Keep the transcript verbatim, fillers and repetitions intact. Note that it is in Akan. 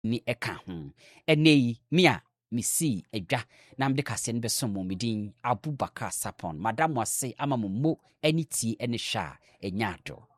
ni eka ho. Ene mia misi edwa na mde kase nbe somo medin Abubakar Sapon. Madam wase ama mo eni tie eni sha enyado.